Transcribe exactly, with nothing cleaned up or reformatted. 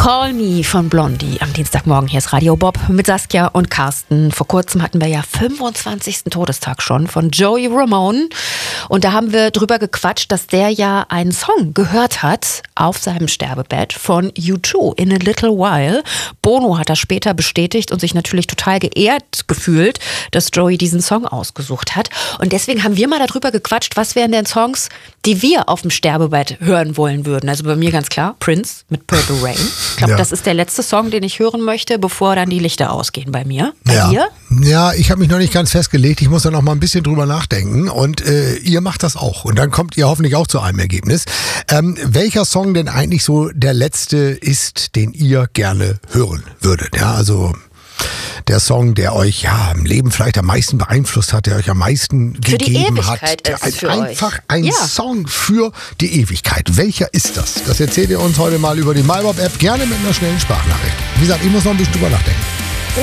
Call Me von Blondie am Dienstagmorgen. Hier ist Radio Bob mit Saskia und Carsten. Vor kurzem hatten wir ja fünfundzwanzigsten Todestag schon von Joey Ramone. Und da haben wir drüber gequatscht, dass der ja einen Song gehört hat auf seinem Sterbebett von U zwei, In a Little While. Bono hat das später bestätigt und sich natürlich total geehrt gefühlt, dass Joey diesen Song ausgesucht hat. Und deswegen haben wir mal darüber gequatscht, was wären denn Songs, die wir auf dem Sterbebett hören wollen würden. Also bei mir ganz klar, Prince mit Purple Rain. Ich glaube, ja. das ist der letzte Song, den ich hören möchte, bevor dann die Lichter ausgehen bei mir. Bei ja. dir? Ja, ich habe mich noch nicht ganz festgelegt. Ich muss da noch mal ein bisschen drüber nachdenken. Und äh, ihr macht das auch. Und dann kommt ihr hoffentlich auch zu einem Ergebnis. Ähm, welcher Song denn eigentlich so der letzte ist, den ihr gerne hören würdet? Ja, also der Song, der euch ja im Leben vielleicht am meisten beeinflusst hat, der euch am meisten für gegeben die hat. Ewigkeit Der, ist für einfach euch. ein Ja. Song für die Ewigkeit. Welcher ist das? Das erzählt ihr uns heute mal über die MyBob-App, gerne mit einer schnellen Sprachnachricht. Wie gesagt, ich muss noch ein bisschen drüber nachdenken.